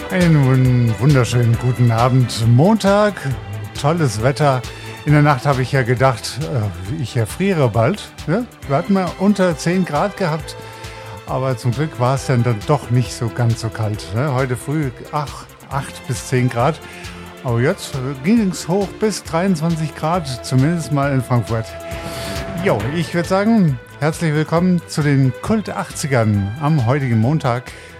Einen wunderschönen guten Abend. Montag, tolles Wetter. In der Nacht habe ich ja gedacht, ich erfriere bald. Ja? Wir hatten mal unter 10 Grad gehabt, aber zum Glück war es dann doch nicht so ganz so kalt. Ne? Heute früh 8 bis 10 Grad. Aber jetzt ging es hoch bis 23 Grad, zumindest mal in Frankfurt. Ich würde sagen, herzlich willkommen zu den Kult 80ern am heutigen Montag.